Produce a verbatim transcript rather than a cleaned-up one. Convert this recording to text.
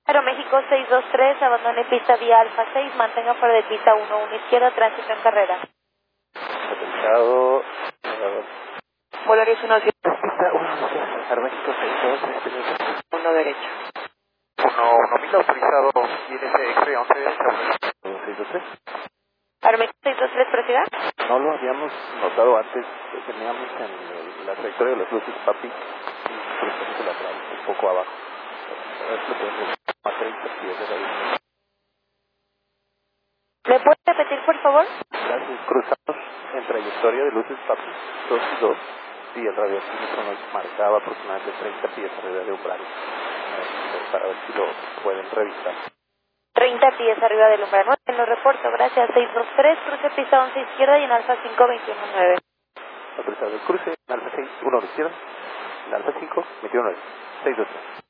Aeroméxico seis dos tres, abandone pista vía Alfa seis, mantenga fuera de pista uno uno izquierda, tránsito en carrera. Autorizado. Volaris uno cero. Pista uno izquierda. Aeroméxico seis dos tres. uno derecho. uno uno mil autorizado. Viene ese X-ray once. seis dos tres. Aeroméxico seis dos tres, proceda. No lo habíamos notado antes. Teníamos en el, la trayectoria de las luces PAPI y cruzamiento lateral un poco abajo. Esto tenemos a treinta pies de radio. ¿Me puede repetir, por favor? Gracias. Cruzamos en trayectoria de luces PAPI dos y dos y el radiosímetro nos marcaba aproximadamente treinta pies arriba de umbral. Eh, para ver si lo pueden revisar. treinta pies arriba del umbral. No, en lo reporto, gracias. seis dos tres, cruce pista once izquierda y en Alfa cinco veintiuno nueve. Autorizado el cruce en Alfa seis, uno a la izquierda, en Alfa cinco, veintiuno nueve. seis dos tres.